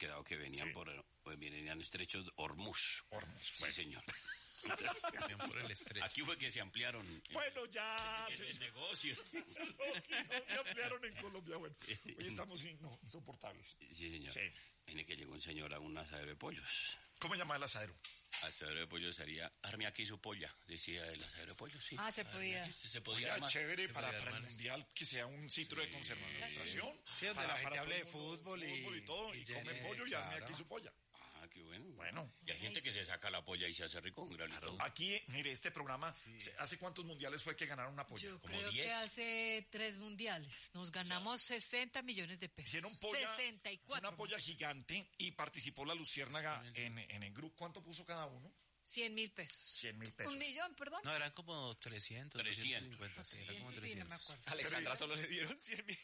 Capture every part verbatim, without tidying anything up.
quedado que venían Sí. por, pues venían estrechos Hormuz. Hormuz, Sí, bueno. señor. Bien por el estrecho. Aquí fue que se ampliaron el, Bueno, ya. el- se- el negocio. Los que no se ampliaron en Colombia. Bueno, hoy estamos in- no, insoportables. Sí, señor. Sí. Viene que llegó un señor a un asadero de pollos. ¿Cómo llama el asadero? Asadero de pollos sería, arme aquí su polla, decía el asadero de pollos, sí. Ah, se podía. Se, se podía Ya, armar. chévere Se para, podía para el armar. mundial que sea un sitio de conservación. Sí, donde Para- la gente para hable de todo el mundo, fútbol y- fútbol y todo, y, y come llene, pollo y arme claro. aquí su polla. Ah, qué bueno. Bueno. Y hay gente que se saca la polla y se hace rico, un granito. Aquí, mire, este programa, se- ¿hace cuántos mundiales fue que ganaron una polla? Yo como creo diez. que hace tres mundiales nos ganamos sesenta millones de pesos. Hicieron polla, sesenta y cuatro. una polla gigante y participó la Luciérnaga en, en el grupo. ¿Cuánto puso cada uno? cien mil pesos. cien mil pesos. Un millón, perdón. No, eran como trescientos, trescientos. trescientos cincuenta, sí, era como Sí, no trescientos. me acuerdo. Alexandra solo le dieron cien mil.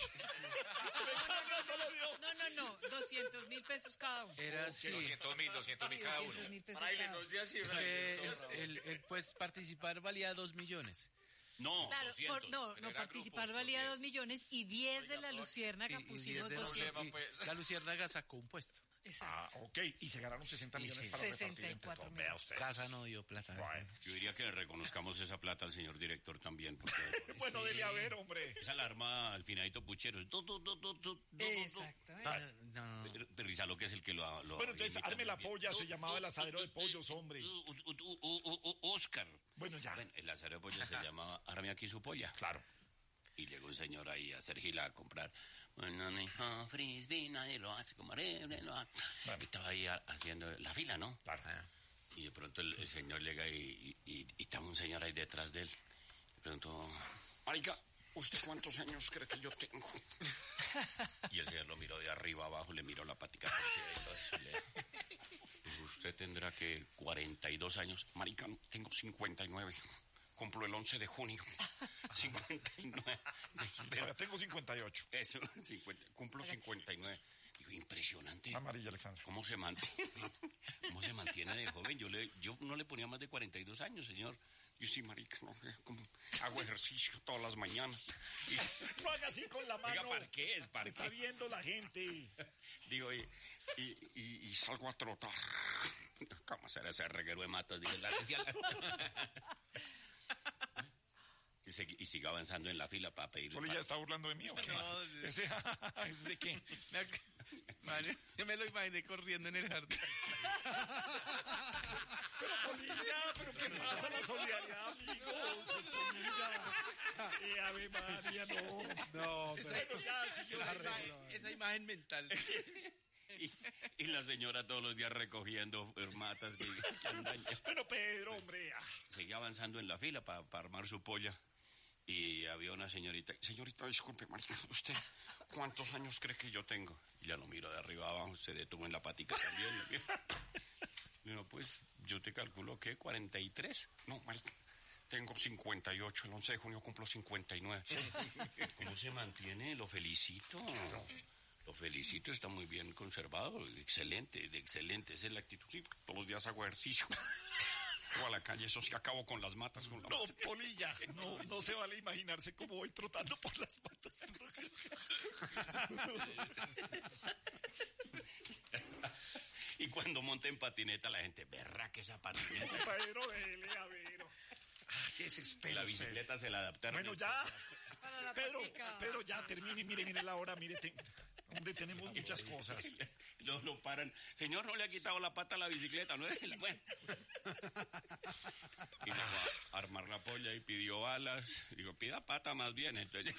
Alexandra solo dio. No, no, no, doscientos mil pesos cada uno. Era sí. doscientos mil, doscientos mil cada uno. doscientos mil pesos Fraile, cada no uno. sea así, Es fraile, que no el, sea el- el, pues participar valía dos millones. No, Claro, doscientos. por- no, Pero no, era participar grupos, valía por dos diez. millones y diez de la Oiga, Luciérnaga Y- y pusimos diez de la- doscientos. Problema, pues. y La Luciérnaga sacó un puesto. Ah, Exacto. ok. Y se ganaron sesenta Y millones sí. para repartir sesenta y entre cuatro todos. millones. Vea usted. Casa no dio plata. Bueno. Yo diría que le reconozcamos esa plata al señor director también, porque Bueno, Sí. dele a ver, hombre. esa alarma al finadito puchero. es do, do, do, do, do, do, do. Exactamente. Ah, no. Pero, pero Rizalo, que es el que lo, lo Bueno, entonces, imita arme muy la bien. polla, se Do, llamaba do, el asadero do, de pollos, hombre. do, do, do, do, do, do, Oscar. Bueno, ya. Bueno, el asadero de pollos se llamaba arme aquí su polla. Claro. Y llegó un señor ahí a hacer gila a comprar. Bueno, mi hijo, frisbee, nadie lo hace como arre, lo hace. Bueno. Y estaba ahí a- haciendo la fila, ¿no? Claro. Y de pronto el, el señor llega y, y, y, y estaba un señor ahí detrás de él. Le preguntó, marica, ¿usted cuántos años cree que yo tengo? Y el señor lo miró de arriba abajo, le miró la patica por encima y todo eso, y le dijo, usted tendrá que cuarenta y dos años. Marica, tengo cincuenta y nueve. Cumplo el once de junio. cincuenta y nueve. Pero tengo cincuenta y ocho. Eso, cincuenta, cumplo cincuenta y nueve. Digo, impresionante. Amarilla, Alexandra. ¿Cómo se mantiene? ¿Cómo se mantiene de joven? Yo le, yo no le ponía más de cuarenta y dos años, señor. Yo sí, marica, no, eh, como hago ejercicio todas las mañanas. Y, No haga así con la mano. diga, ¿para qué es? ¿Para Está qué? viendo la gente. Digo, y, y, y, y salgo a trotar. ¿Cómo será ese reguero de matas? Digo, la decía la- Y, segui- y siga avanzando en la fila para pedir. ¿Poli ya está burlando de mí o qué? No, sí. Ese, ¿es de qué? Me ac- Mario, yo me lo imaginé corriendo en el jardín. Pero Polilla, ¿pero qué pasa? La solidaridad, amigos. Polilla. Eh, Ave María, no. No, pero Bueno, ya, si yo Esa imagen, esa imagen mental. Y, y la señora todos los días recogiendo matas que, que andan ya. Pero Pedro, hombre. ah, Seguía avanzando en la fila para armar su polla. Y había una señorita. Señorita, disculpe, marica, ¿usted cuántos años cree que yo tengo? Y ya lo miro de arriba abajo, se detuvo en la patica también. Digo, pues yo te calculo que cuarenta y tres. No, marica, tengo cincuenta y ocho. El once de junio cumplo cincuenta y nueve. ¿Cómo se mantiene? Lo felicito. Lo felicito, está muy bien conservado. Excelente, de excelente. Esa es la actitud. Sí, todos los días hago ejercicio. O a la calle, eso sí, acabo con las matas. Con la No, mata. Polilla, no, no se vale imaginarse cómo voy trotando por las matas. Y cuando monta en patineta, la gente, verá que esa patineta. Pedro, dele, a ver. Ah, qué desespero. La usted. bicicleta se la adaptaron. Bueno, ya. Para la Pedro, patica. Pedro, ya termine, mire, mire la hora, mire, te- hombre, tenemos muchas cosas. Lo, lo paran. Señor, no le ha quitado la pata a la bicicleta, ¿no es? Bueno. Y le fue a armar la polla y pidió alas. Digo, pida pata más bien. Entonces,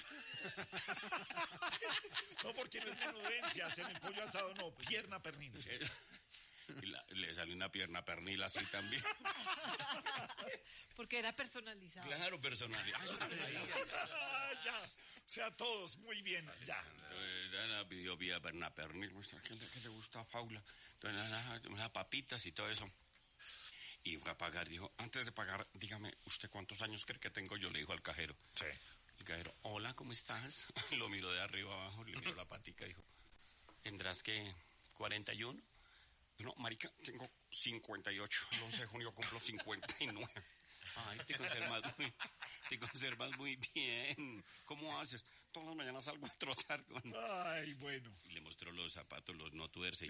No, porque no es menudencia, en el pollo asado, no, pierna pernil. y la- le salió una pierna pernil así también. Porque era personalizado. Claro, personalidad. Ah, ya, o sea, todos, muy bien, ya. Entonces, Ana pidió vía perna pernil, pues, ¿qué le, qué le gusta a Faula? Entonces, Ana, unas papitas y todo eso. Y fue a pagar, dijo, antes de pagar, dígame, ¿usted cuántos años cree que tengo? Yo le dijo al cajero. Sí. El cajero, hola, ¿cómo estás? Lo miró de arriba abajo, le miró la patica y dijo, ¿tendrás que cuarenta y uno? No, marica, tengo cincuenta y ocho. El once de junio cumplo cincuenta y nueve. Ay, te conservas muy, te conservas muy bien. ¿Cómo haces? Todas las mañanas salgo a trotar con... Ay, bueno. Y le mostró los zapatos, los no tuerce.